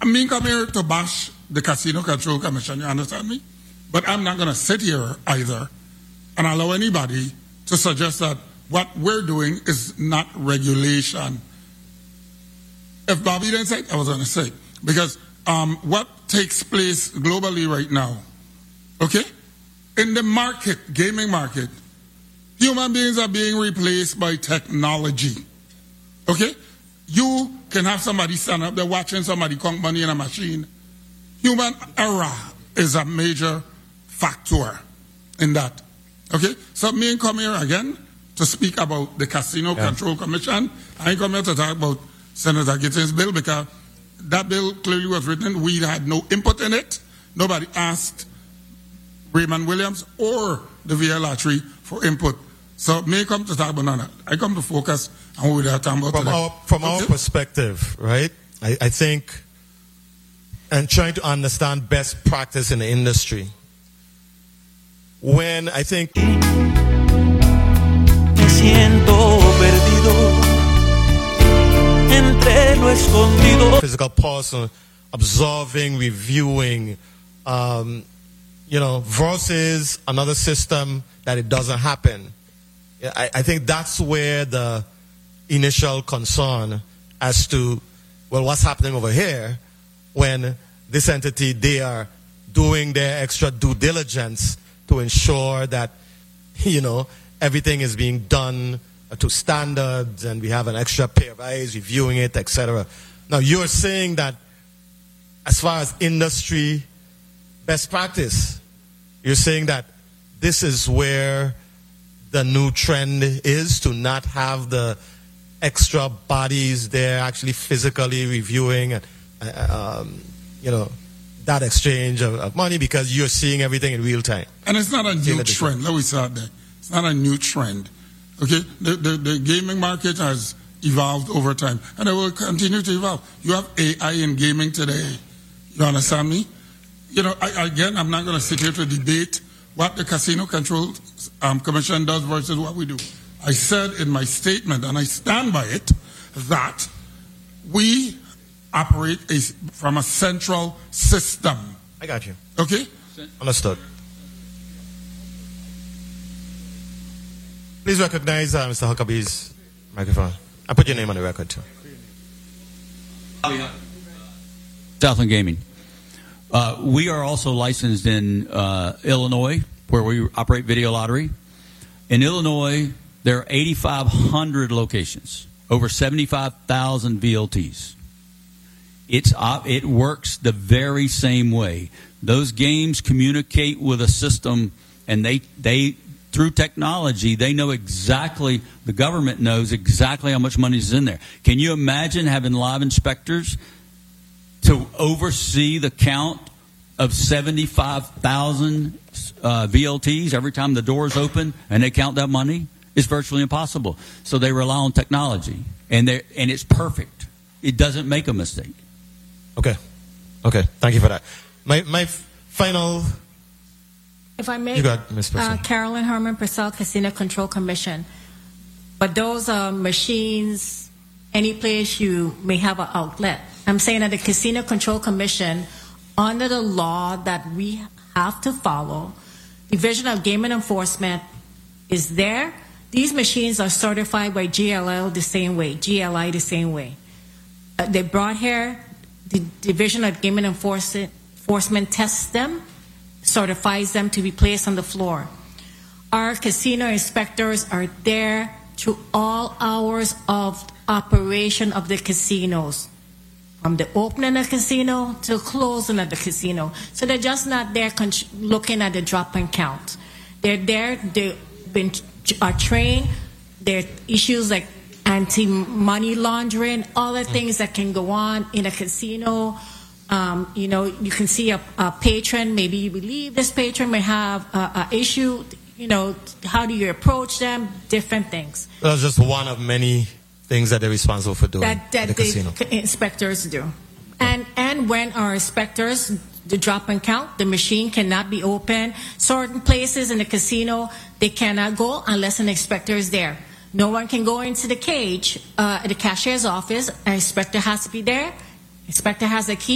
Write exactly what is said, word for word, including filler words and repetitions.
I mean, come here to bash the Casino Control Commission, you understand me? But I'm not going to sit here either and allow anybody to suggest that what we're doing is not regulation. If Bobby didn't say it, I was going to say it. Because um, what takes place globally right now, okay? In the market, gaming market, human beings are being replaced by technology, okay? You can have somebody stand up there watching somebody count money in a machine. Human error is a major factor in that. Okay? So me come here again to speak about the Casino yeah. Control Commission. I ain't come here to talk about Senator Gittins' bill because that bill clearly was written. We had no input in it. Nobody asked Raymond Williams or the V L Lottery for input. So me come to talk about that. I come to focus on what we are talking about From today. our, from okay? our perspective, right? I, I think, and trying to understand best practice in the industry. When I think Me siento perdido entre lo escondido. Physical person observing, reviewing, um, you know, versus another system that it doesn't happen. I, I think that's where the initial concern as to, well, what's happening over here when this entity, they are doing their extra due diligence to ensure that, you know, everything is being done to standards and we have an extra pair of eyes reviewing it, et cetera. Now, you're saying that as far as industry best practice, you're saying that this is where the new trend is to not have the extra bodies there actually physically reviewing, uh, um, you know, that exchange of, of money because you're seeing everything in real time. And it's not a new trend. Let me start there. It's not a new trend. Okay? The, the, the gaming market has evolved over time and it will continue to evolve. You have A I in gaming today. You understand me? You know, I, again, I'm not going to sit here to debate what the Casino Control um, Commission does versus what we do. I said in my statement, and I stand by it, that we operate a, from a central system. I got you. Okay? Understood. Please recognize uh, Mister Huckabee's microphone. I put your name on the record too. Southland Gaming. Uh, we are also licensed in uh, Illinois, where we operate video lottery. In Illinois, there are eighty-five hundred locations, over seventy-five thousand V L Ts. It's uh, it works the very same way. Those games communicate with a system, and they they through technology, they know exactly. The government knows exactly how much money is in there. Can you imagine having live inspectors to oversee the count of seventy-five thousand uh, V L Ts every time the doors open and they count that money? It's virtually impossible. So they rely on technology, and they and it's perfect. It doesn't make a mistake. Okay, okay. Thank you for that. My my final. If I may, you got Miz Purcell. Uh, Carolyn Herman Purcell, Casino Control Commission. But those are machines, any place you may have an outlet. I'm saying that the Casino Control Commission, under the law that we have to follow, Division of Gaming Enforcement is there. These machines are certified by G L L the same way, G L I the same way. Uh, they brought here, the Division of Gaming Enforcement, Enforcement tests them, certifies them to be placed on the floor. Our casino inspectors are there to all hours of operation of the casinos, from the opening of the casino to closing of the casino. So they're just not there looking at the drop and count. They're there, they've been are trained. There are issues like anti-money laundering, other things that can go on in a casino. Um, you know, you can see a, a patron, maybe you believe this patron may have a, a issue. You know, how do you approach them? Different things. That's just one of many things that they're responsible for doing that, that in the casino. The inspectors do. And and when our inspectors, the drop and count, the machine cannot be open. Certain places in the casino, they cannot go unless an inspector is there. No one can go into the cage, uh, at the cashier's office. An inspector has to be there. Inspector has a key.